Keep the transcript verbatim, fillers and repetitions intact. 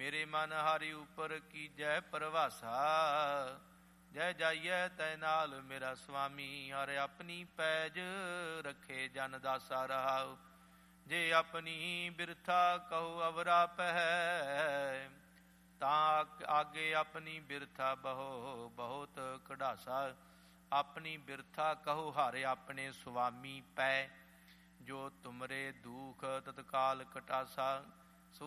ਮੇਰੇ ਮਨ ਹਰਿ ਉਪਰ ਕੀਜੈ ਪਰਵਾਸਾ। ਜੈ ਜਾਈਐ ਤੈ ਨਾਲ ਮੇਰਾ ਸੁਆਮੀ, ਹਰਿ ਆਪਣੀ ਪੈਜ ਰੱਖੇ ਜਨ ਦਾਸਾ ਰਹਾਉ। ਜੇ ਆਪਣੀ ਬਿਰਥਾ ਕਹੋ ਅਵਰਾ ਪਹਿ, ਤਾਂ ਆਗੇ ਆਪਣੀ ਬਿਰਥਾ ਬਹੋ ਬਹੁਤ ਕਢਾਸਾ। ਆਪਣੀ ਬਿਰਥਾ ਕਹੋ ਹਰਿ ਆਪਣੇ ਸੁਆਮੀ ਪੈ, ਜੋ ਤੁਮਰੇ ਦੁਖ ਤਤਕਾਲ ਕਟਾਸਾ।